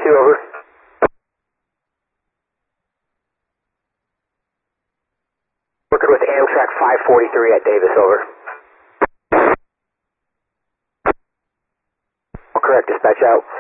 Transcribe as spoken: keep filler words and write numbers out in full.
two, over. Working with Amtrak five forty-three at Davis, over. Correct, dispatch out.